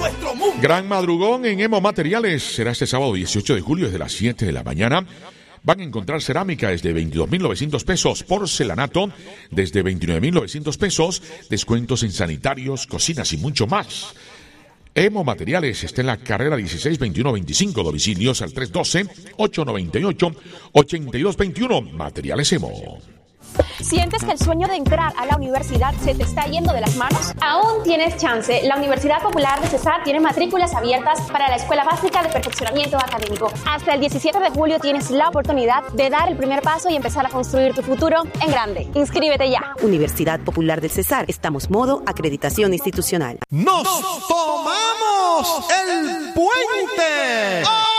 nuestro mundo. Gran madrugón en Emo Materiales. Será este sábado 18 de julio desde las 7 de la mañana. Van a encontrar cerámica desde 22.900 pesos, porcelanato desde 29.900 pesos, descuentos en sanitarios, cocinas y mucho más. Emo Materiales está en la carrera 16-21-25, domicilios al 312-898-8221. Materiales Emo. ¿Sientes que el sueño de entrar a la universidad se te está yendo de las manos? Aún tienes chance. La Universidad Popular de Cesar tiene matrículas abiertas para la Escuela Básica de Perfeccionamiento Académico. Hasta el 17 de julio tienes la oportunidad de dar el primer paso y empezar a construir tu futuro en grande. Inscríbete ya. Universidad Popular del Cesar. Estamos modo acreditación institucional. ¡Nos tomamos el puente!